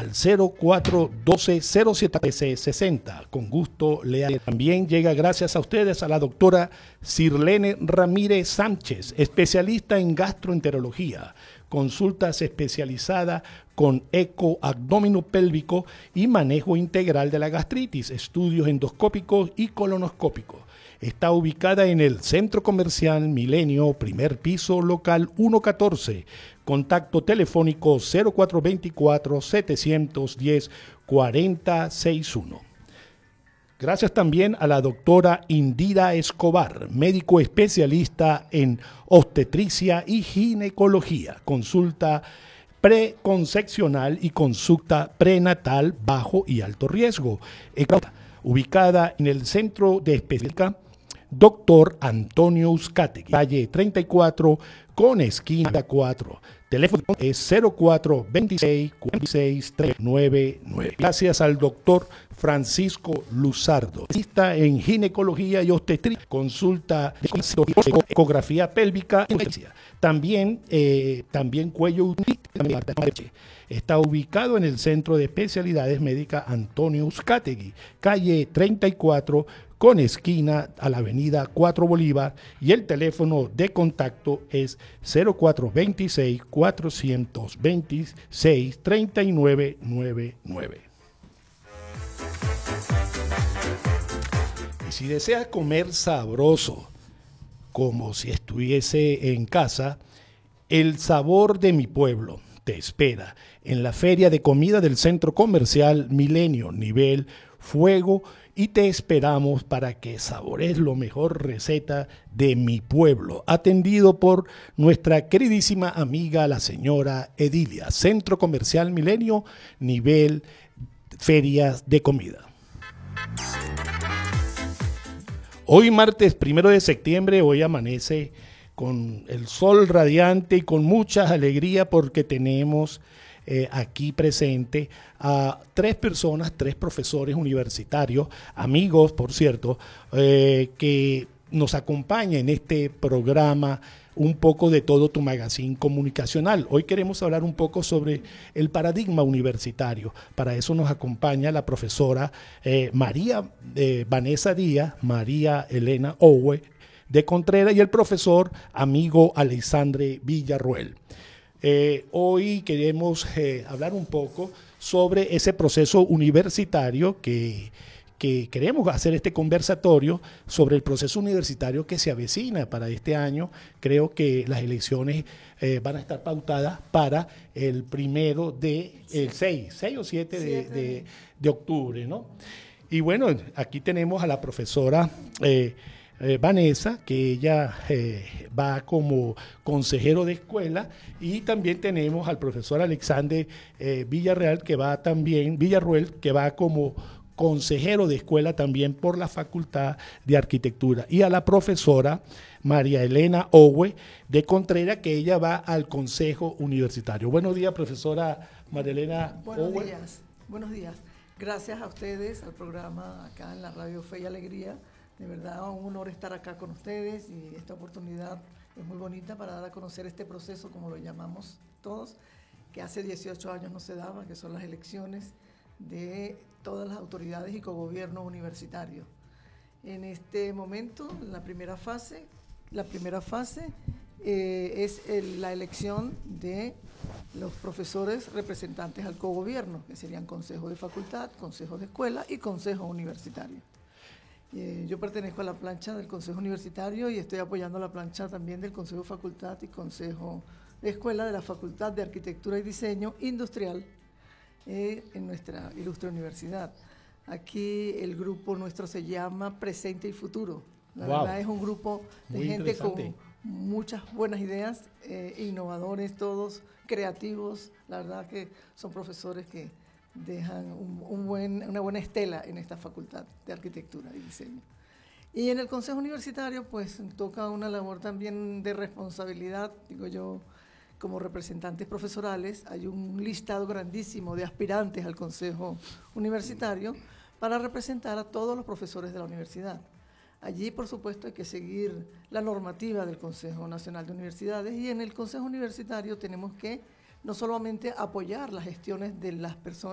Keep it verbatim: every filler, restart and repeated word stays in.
al cero cuatro uno dos cero siete seis cero. Con gusto le haré. También llega gracias a ustedes a la doctora Sirlene Ramírez Sánchez, especialista en gastroenterología, consultas especializadas con eco abdominopélvico y manejo integral de la gastritis, estudios endoscópicos y colonoscópicos. Está ubicada en el Centro Comercial Milenio, primer piso, local ciento catorce. Contacto telefónico cero cuatro dos cuatro, siete uno cero, cuatro cero seis uno. Gracias también a la doctora Indira Escobar, médico especialista en obstetricia y ginecología, consulta preconcepcional y consulta prenatal bajo y alto riesgo. Ubicada en el Centro de Especialidad Doctor Antonio Uzcategui, calle treinta y cuatro con esquina cuatro. Teléfono es cero cuatro dos seis, cuatro seis tres nueve nueve. Gracias al doctor Francisco Luzardo, especialista en ginecología y obstetricia, consulta de ecografía pélvica, también, eh, también cuello. Está ubicado en el Centro de Especialidades Médicas Antonio Uzcategui, calle treinta y cuatro con esquina a la avenida cuatro Bolívar, y el teléfono de contacto es cero cuatro dos seis, cuatro dos seis, tres nueve nueve nueve. Y si deseas comer sabroso, como si estuviese en casa, el sabor de mi pueblo te espera en la Feria de Comida del Centro Comercial Milenio, nivel Fuego, y te esperamos para que saborees lo mejor receta de mi pueblo, atendido por nuestra queridísima amiga la señora Edilia. Centro Comercial Milenio, nivel Ferias de Comida. Hoy martes primero de septiembre, hoy amanece con el sol radiante y con mucha alegría porque tenemos eh, aquí presente a tres personas, tres profesores universitarios, amigos, por cierto, eh, que nos acompañan en este programa Un poco de todo tu magazine comunicacional. Hoy queremos hablar un poco sobre el paradigma universitario. Para eso nos acompaña la profesora eh, María eh, Vanessa Díaz, María Elena Owe de Contreras y el profesor amigo Alexandre Villarruel. Eh, hoy queremos eh, hablar un poco sobre ese proceso universitario que, que queremos hacer este conversatorio sobre el proceso universitario que se avecina para este año. Creo que las elecciones eh, van a estar pautadas para el primero de, el seis, seis o siete de, de, de octubre, ¿no? Y bueno, aquí tenemos a la profesora eh, Eh, Vanessa, que ella eh, va como consejero de escuela, y también tenemos al profesor Alexander eh, Villarreal, que va también, Villarruel, que va como consejero de escuela también por la Facultad de Arquitectura, y a la profesora María Elena Owe de Contreras, que ella va al Consejo Universitario. Buenos días, profesora María Elena Buenos Owe. días, buenos días. Gracias a ustedes, al programa acá en la Radio Fe y Alegría. De verdad, un honor estar acá con ustedes, y esta oportunidad es muy bonita para dar a conocer este proceso, como lo llamamos todos, que hace dieciocho años no se daba, que son las elecciones de todas las autoridades y cogobierno universitario. En este momento, la primera fase, la primera fase eh, es el, la elección de los profesores representantes al cogobierno, que serían consejo de facultad, consejo de escuela y consejo universitario. Eh, yo pertenezco a la plancha del Consejo Universitario y estoy apoyando la plancha también del Consejo de Facultad y Consejo de Escuela de la Facultad de Arquitectura y Diseño Industrial eh, en nuestra ilustre universidad. Aquí el grupo nuestro se llama Presente y Futuro. La wow. verdad es un grupo de Muy gente con muchas buenas ideas, eh, innovadores todos, creativos. La verdad que son profesores que dejan un, un buen, una buena estela en esta facultad de arquitectura y diseño. Y en el Consejo Universitario, pues, toca una labor también de responsabilidad, digo yo, como representantes profesorales. Hay un listado grandísimo de aspirantes al Consejo Universitario para representar a todos los profesores de la universidad. Allí, por supuesto, hay que seguir la normativa del Consejo Nacional de Universidades, y en el Consejo Universitario tenemos que no solamente apoyar las gestiones de las personas